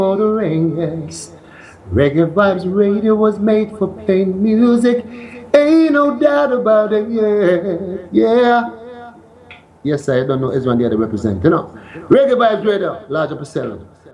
motoring, yes. Reggae Vibes Radio was made for playing music. Ain't no doubt about it, yeah. Yeah. Yes, I don't know Ezra the other represent. You know. Reggae Vibes Radio, larger percent.